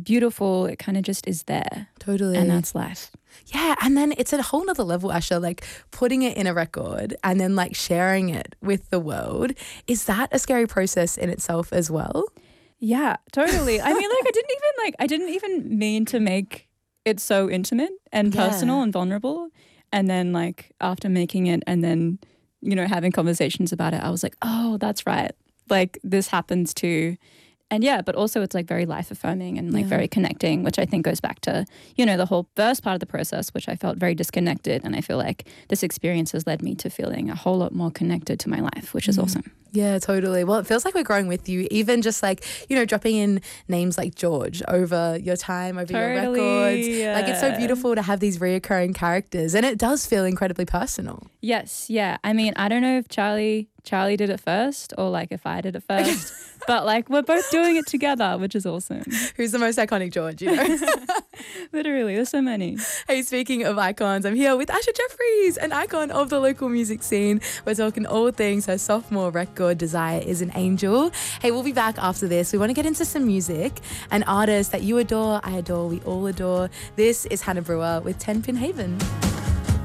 beautiful. It kind of just is there. Totally. And that's life. Yeah, and then it's a whole nother level, Asha, like putting it in a record and then like sharing it with the world. Is that a scary process in itself as well? Yeah, totally. I mean, like I didn't even mean to make it so intimate and personal and vulnerable. And then like after making it and then, you know, having conversations about it, I was like, oh, that's right. Like this happens too. And yeah, but also it's like very life affirming and like very connecting, which I think goes back to, you know, the whole first part of the process, which I felt very disconnected. And I feel like this experience has led me to feeling a whole lot more connected to my life, which is awesome. Yeah, totally. Well, it feels like we're growing with you, even just like, you know, dropping in names like George over your time, over your records. Yeah. Like it's so beautiful to have these reoccurring characters and it does feel incredibly personal. Yes, yeah. I mean, I don't know if Charlie did it first or like if I did it first, but like we're both doing it together, which is awesome. Who's the most iconic George, you know? Literally, there's so many. Hey, speaking of icons, I'm here with Asha Jeffries, an icon of the local music scene. We're talking all things her sophomore record, Desire is an Angel. Hey, we'll be back after this. We want to get into some music, an artist that you adore, I adore, we all adore. This is Hannah Brewer with 10 Pin Haven.